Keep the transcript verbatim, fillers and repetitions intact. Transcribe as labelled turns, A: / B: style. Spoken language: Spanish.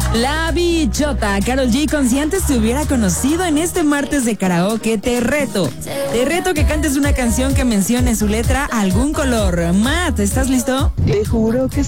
A: La bichota, Karol G, con Si Antes Te Hubiera Conocido en este martes de karaoke. Te reto, te reto que cantes una canción que mencione en su letra algún color. Matt, ¿estás listo?
B: Te juro que